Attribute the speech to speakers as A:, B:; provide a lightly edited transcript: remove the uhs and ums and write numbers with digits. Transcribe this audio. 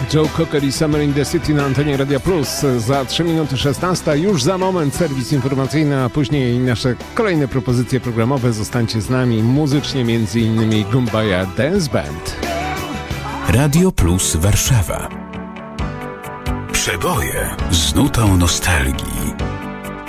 A: Joe Cocker i Summer in the City na antenie Radia Plus. Za 3 minuty 16, już za moment serwis informacyjny, a później nasze kolejne propozycje programowe. Zostańcie z nami muzycznie, m.in. Gumbaya Dance Band.
B: Radio Plus Warszawa. Przeboje z nutą nostalgii.